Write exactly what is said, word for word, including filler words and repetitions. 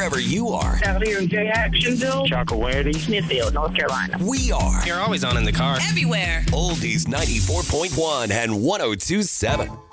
wherever you are. Out here in Jacksonville, Chocowety, Smithfield, North Carolina. We are You're always on in the car. Everywhere. Oldies ninety-four point one and one oh two point seven.